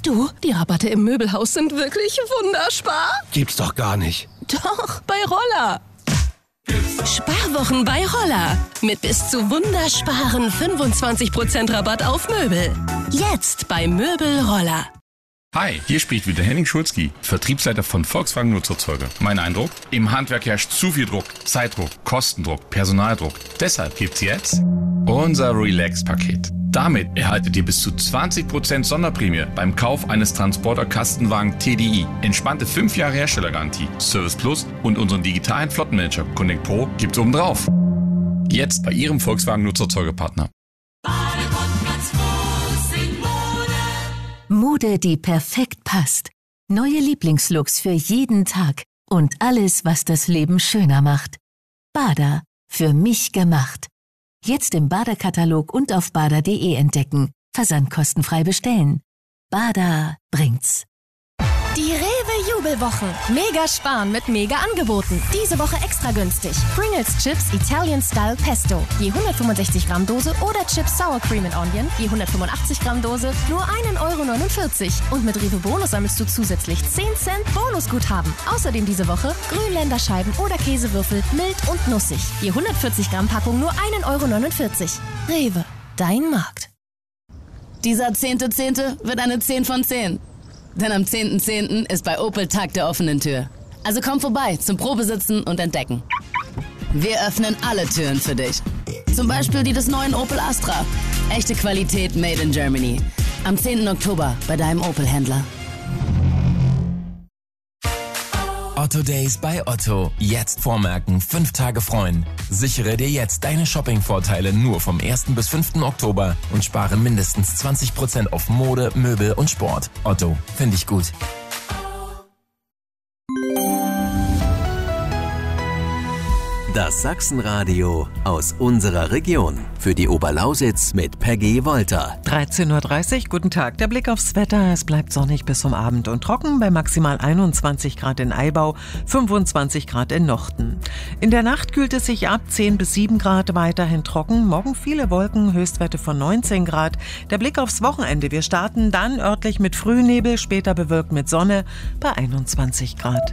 Du, die Rabatte im Möbelhaus sind wirklich wunderbar. Gibt's doch gar nicht. Doch, bei Roller. Sparwochen bei Roller. Mit bis zu wundersparen 25% Rabatt auf Möbel. Jetzt bei Möbel Roller. Hi, hier spricht wieder Henning Schulzki, Vertriebsleiter von Volkswagen Nutzerzeuger. Mein Eindruck? Im Handwerk herrscht zu viel Druck, Zeitdruck, Kostendruck, Personaldruck. Deshalb gibt's jetzt unser Relax-Paket. Damit erhaltet ihr bis zu 20% Sonderprämie beim Kauf eines Transporter-Kastenwagen TDI. Entspannte 5 Jahre Herstellergarantie, Service Plus und unseren digitalen Flottenmanager Connect Pro gibt's obendrauf. Jetzt bei Ihrem Volkswagen Nutzerzeugerpartner. Mode, die perfekt passt. Neue Lieblingslooks für jeden Tag und alles, was das Leben schöner macht. Bada, für mich gemacht. Jetzt im Bada-Katalog und auf bada.de entdecken. Versand kostenfrei bestellen. Bada bringt's. Die Rewe-Jubelwochen. Mega sparen mit Mega-Angeboten. Diese Woche extra günstig. Pringles Chips Italian Style Pesto. Je 165 Gramm Dose oder Chips Sour Cream and Onion. Je 185 Gramm Dose. Nur 1,49 €. Und mit Rewe Bonus sammelst du zusätzlich 10 Cent Bonusguthaben. Außerdem diese Woche Grünländerscheiben oder Käsewürfel mild und nussig. Je 140 Gramm Packung nur 1,49 €. Rewe, dein Markt. Dieser 10.10. wird eine 10 von 10. Denn am 10.10. ist bei Opel Tag der offenen Tür. Also komm vorbei zum Probesitzen und Entdecken. Wir öffnen alle Türen für dich. Zum Beispiel die des neuen Opel Astra. Echte Qualität made in Germany. Am 10. Oktober bei deinem Opel-Händler. Otto Days bei Otto. Jetzt vormerken, 5 Tage freuen. Sichere dir jetzt deine Shopping-Vorteile nur vom 1. bis 5. Oktober und spare mindestens 20% auf Mode, Möbel und Sport. Otto, finde ich gut. Das Sachsenradio aus unserer Region. Für die Oberlausitz mit Peggy Wolter. 13:30 Uhr, guten Tag. Der Blick aufs Wetter. Es bleibt sonnig bis zum Abend und trocken bei maximal 21 Grad in Eibau, 25 Grad in Nochten. In der Nacht kühlt es sich ab, 10 bis 7 Grad, weiterhin trocken. Morgen viele Wolken, Höchstwerte von 19 Grad. Der Blick aufs Wochenende. Wir starten dann örtlich mit Frühnebel, später bewölkt mit Sonne bei 21 Grad.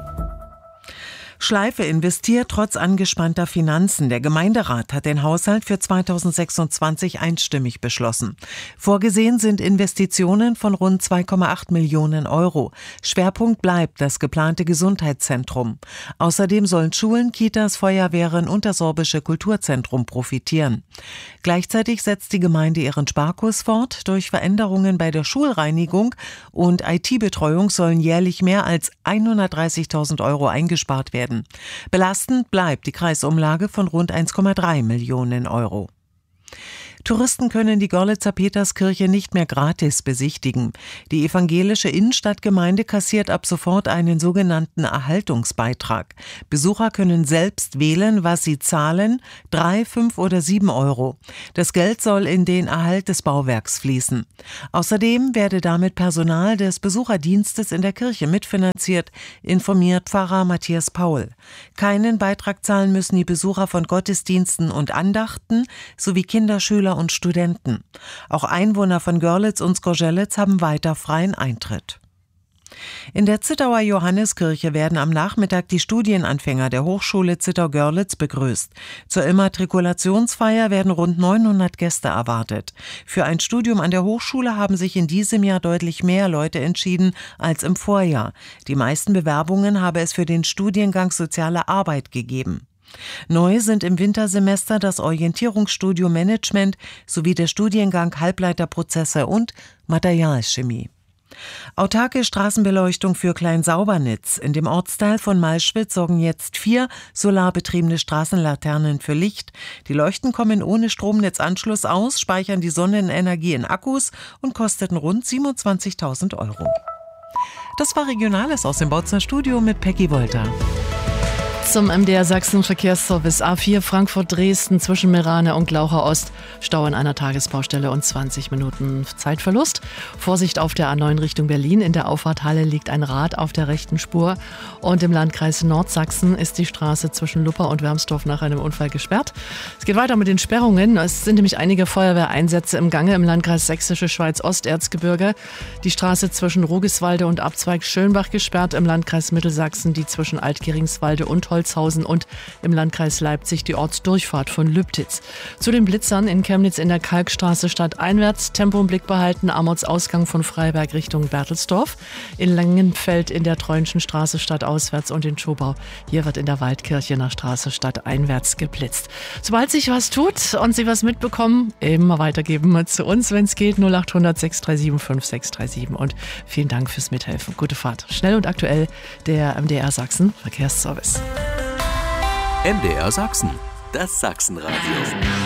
Schleife investiert trotz angespannter Finanzen. Der Gemeinderat hat den Haushalt für 2026 einstimmig beschlossen. Vorgesehen sind Investitionen von rund 2,8 Millionen €. Schwerpunkt bleibt das geplante Gesundheitszentrum. Außerdem sollen Schulen, Kitas, Feuerwehren und das sorbische Kulturzentrum profitieren. Gleichzeitig setzt die Gemeinde ihren Sparkurs fort. Durch Veränderungen bei der Schulreinigung und IT-Betreuung sollen jährlich mehr als 130.000 € eingespart werden. Belastend bleibt die Kreisumlage von rund 1,3 Millionen €. Touristen können die Görlitzer Peterskirche nicht mehr gratis besichtigen. Die evangelische Innenstadtgemeinde kassiert ab sofort einen sogenannten Erhaltungsbeitrag. Besucher können selbst wählen, was sie zahlen, 3, 5 oder 7 €. Das Geld soll in den Erhalt des Bauwerks fließen. Außerdem werde damit Personal des Besucherdienstes in der Kirche mitfinanziert, informiert Pfarrer Matthias Paul. Keinen Beitrag zahlen müssen die Besucher von Gottesdiensten und Andachten sowie Kinder, Schüler und Studenten. Auch Einwohner von Görlitz und Skorzelec haben weiter freien Eintritt. In der Zittauer Johanneskirche werden am Nachmittag die Studienanfänger der Hochschule Zittau-Görlitz begrüßt. Zur Immatrikulationsfeier werden rund 900 Gäste erwartet. Für ein Studium an der Hochschule haben sich in diesem Jahr deutlich mehr Leute entschieden als im Vorjahr. Die meisten Bewerbungen habe es für den Studiengang Soziale Arbeit gegeben. Neu sind im Wintersemester das Orientierungsstudium Management sowie der Studiengang Halbleiterprozesse und Materialchemie. Autarke Straßenbeleuchtung für Klein-Saubernitz. In dem Ortsteil von Malschwitz sorgen jetzt 4 solarbetriebene Straßenlaternen für Licht. Die Leuchten kommen ohne Stromnetzanschluss aus, speichern die Sonnenenergie in Akkus und kosteten rund 27.000 €. Das war Regionales aus dem Bautzner Studio mit Peggy Wolter. zum MDR Sachsen Verkehrsservice. A4 Frankfurt-Dresden zwischen Merane und Glaucher Ost. Stau in einer Tagesbaustelle und 20 Minuten Zeitverlust. Vorsicht auf der A9 Richtung Berlin. In der Auffahrthalle liegt ein Rad auf der rechten Spur. Und im Landkreis Nordsachsen ist die Straße zwischen Lupper und Wermsdorf nach einem Unfall gesperrt. Es geht weiter mit den Sperrungen. Es sind nämlich einige Feuerwehreinsätze im Gange im Landkreis Sächsische Schweiz-Osterzgebirge. Die Straße zwischen Rugiswalde und Abzweig Schönbach gesperrt. Im Landkreis Mittelsachsen die zwischen Altgeringswalde und Holzhausen und im Landkreis Leipzig die Ortsdurchfahrt von Lübtitz. Zu den Blitzern in Chemnitz in der Kalkstraße stadteinwärts, Tempo im Blick behalten, am Ortsausgang von Freiberg Richtung Bertelsdorf, in Langenfeld in der Treuenschen Straße stadtauswärts und in Schobau. Hier wird in der Waldkirchener Straße stadteinwärts geblitzt. Sobald sich was tut und Sie was mitbekommen, immer weitergeben zu uns, wenn es geht, 0800 637 5637 und vielen Dank fürs Mithelfen. Gute Fahrt. Schnell und aktuell der MDR Sachsen Verkehrsservice. MDR Sachsen, das Sachsenradio.